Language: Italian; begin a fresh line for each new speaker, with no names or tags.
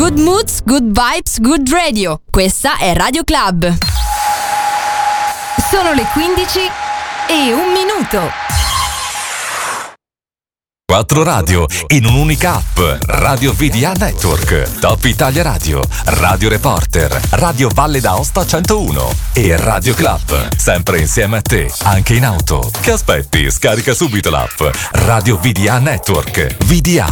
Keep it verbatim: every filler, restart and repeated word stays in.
Good moods, good vibes, good radio. Questa è Radio Club.
Sono le quindici e un minuto.
Quattro radio in un'unica app. Radio V D A Network, Top Italia Radio, Radio Reporter, Radio Valle d'Aosta centouno e Radio Club. Sempre insieme a te, anche in auto. Che aspetti? Scarica subito l'app Radio V D A Network. V D A,